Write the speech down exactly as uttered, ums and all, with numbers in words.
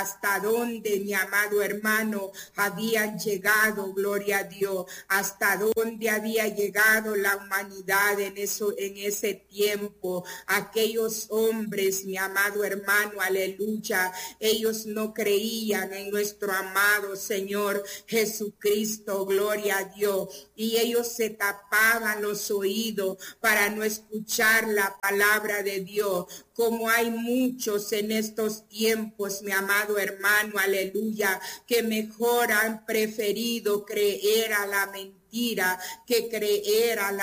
hasta dónde, mi amado hermano, habían llegado, gloria a Dios, hasta dónde había llegado la humanidad en eso, en ese tiempo. Aquellos hombres, mi amado hermano, aleluya, ellos no creían en nuestro amado Señor Jesucristo, gloria a Dios, y ellos se tapaban los oídos para no escuchar la palabra de Dios. Como hay muchos en estos tiempos, mi amado hermano, aleluya, que mejor han preferido creer a la mentira que creer a la